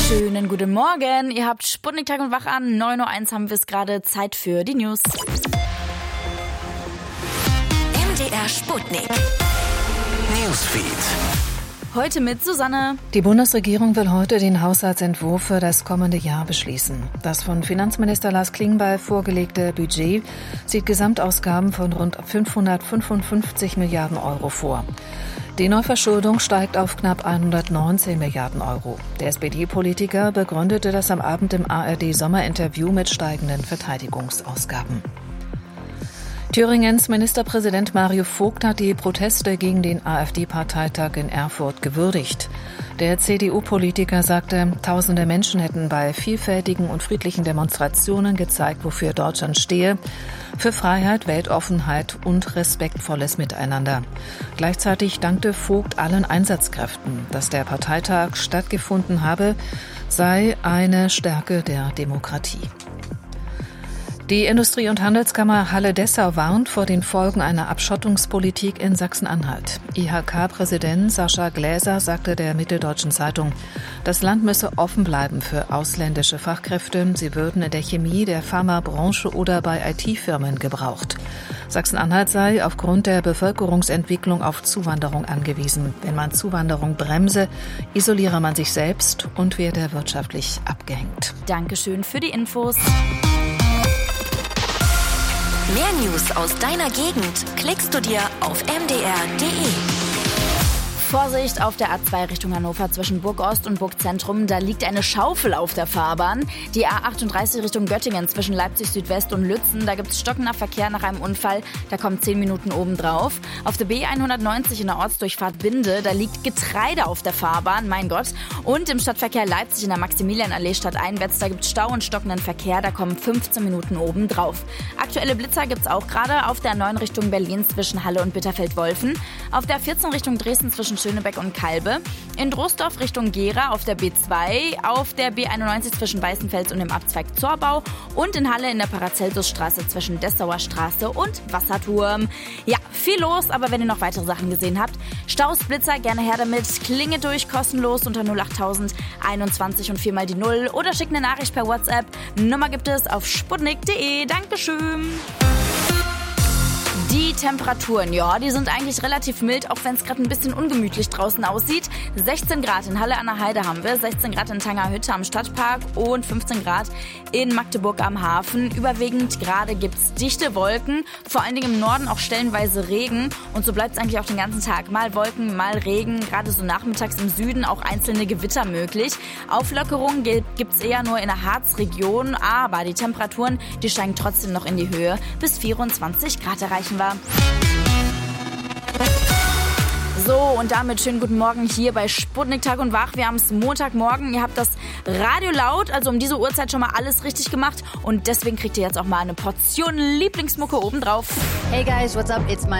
Schönen guten Morgen. Ihr habt Sputnik Tag und Wach an. 9:01 Uhr haben wir es gerade. Zeit für die News. MDR Sputnik. Newsfeed. Heute mit Susanne. Die Bundesregierung will heute den Haushaltsentwurf für das kommende Jahr beschließen. Das von Finanzminister Lars Klingbeil vorgelegte Budget sieht Gesamtausgaben von rund 555 Milliarden Euro vor. Die Neuverschuldung steigt auf knapp 119 Milliarden Euro. Der SPD-Politiker begründete das am Abend im ARD-Sommerinterview mit steigenden Verteidigungsausgaben. Thüringens Ministerpräsident Mario Vogt hat die Proteste gegen den AfD-Parteitag in Erfurt gewürdigt. Der CDU-Politiker sagte, tausende Menschen hätten bei vielfältigen und friedlichen Demonstrationen gezeigt, wofür Deutschland stehe, für Freiheit, Weltoffenheit und respektvolles Miteinander. Gleichzeitig dankte Vogt allen Einsatzkräften. Dass der Parteitag stattgefunden habe, sei eine Stärke der Demokratie. Die Industrie- und Handelskammer Halle-Dessau warnt vor den Folgen einer Abschottungspolitik in Sachsen-Anhalt. IHK-Präsident Sascha Gläser sagte der Mitteldeutschen Zeitung, das Land müsse offen bleiben für ausländische Fachkräfte. Sie würden in der Chemie, der Pharmabranche oder bei IT-Firmen gebraucht. Sachsen-Anhalt sei aufgrund der Bevölkerungsentwicklung auf Zuwanderung angewiesen. Wenn man Zuwanderung bremse, isoliere man sich selbst und werde wirtschaftlich abgehängt. Dankeschön für die Infos. Mehr News aus deiner Gegend klickst du dir auf mdr.de. Vorsicht auf der A2 Richtung Hannover zwischen Burgost und Burgzentrum. Da liegt eine Schaufel auf der Fahrbahn. Die A38 Richtung Göttingen zwischen Leipzig Südwest und Lützen. Da gibt es stockender Verkehr nach einem Unfall. Da kommen 10 Minuten obendrauf. Auf der B190 in der Ortsdurchfahrt Binde. Da liegt Getreide auf der Fahrbahn. Mein Gott. Und im Stadtverkehr Leipzig in der Maximilianallee stadteinwärts. Da gibt es Stau und stockenden Verkehr. Da kommen 15 Minuten obendrauf. Aktuelle Blitzer gibt es auch gerade auf der 9 Richtung Berlin zwischen Halle und Bitterfeld-Wolfen. Auf der 14 Richtung Dresden zwischen Schönebeck und Kalbe, in Drosdorf Richtung Gera auf der B2, auf der B91 zwischen Weißenfels und dem Abzweig Zorbau und in Halle in der Paracelsusstraße zwischen Dessauer Straße und Wasserturm. Ja, viel los, aber wenn ihr noch weitere Sachen gesehen habt, Staus, Blitzer, gerne her damit, klinge durch, kostenlos unter 08000 21 und 4 mal die 0 oder schickt eine Nachricht per WhatsApp. Nummer gibt es auf sputnik.de. Dankeschön. Die Temperaturen, ja, die sind eigentlich relativ mild, auch wenn es gerade ein bisschen ungemütlich draußen aussieht. 16 Grad in Halle an der Heide haben wir, 16 Grad in Tangerhütte am Stadtpark und 15 Grad in Magdeburg am Hafen. Überwiegend gerade gibt's dichte Wolken, vor allen Dingen im Norden auch stellenweise Regen. Und so bleibt es eigentlich auch den ganzen Tag. Mal Wolken, mal Regen, gerade so nachmittags im Süden auch einzelne Gewitter möglich. Auflockerungen gibt's eher nur in der Harzregion, aber die Temperaturen, die steigen trotzdem noch in die Höhe. Bis 24 Grad erreichen wir. So, und damit schönen guten Morgen hier bei Sputnik Tag und Wach. Wir haben es Montagmorgen. Ihr habt das Radio laut, also um diese Uhrzeit schon mal alles richtig gemacht. Und deswegen kriegt ihr jetzt auch mal eine Portion Lieblingsmucke obendrauf. Hey guys, what's up? It's my